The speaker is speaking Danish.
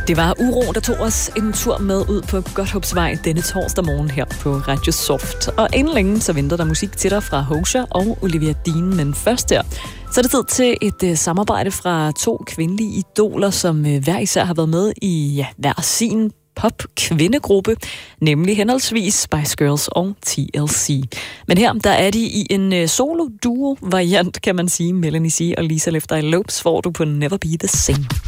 Det var Uro, der tog os en tur med ud på Godthåbsvej denne torsdag morgen her på Radio Soft. Og inden længe så venter der musik til dig fra Hozier og Olivia Dean. Men først der, så er det tid til et samarbejde fra 2 kvindelige idoler, som hver især har været med i hver sin pop-kvindegruppe, nemlig henholdsvis Spice Girls og TLC. Men her, der er de i en solo-duo-variant, kan man sige. Melanie C og Lisa Left Eye Lopes får du på Never Be The Same.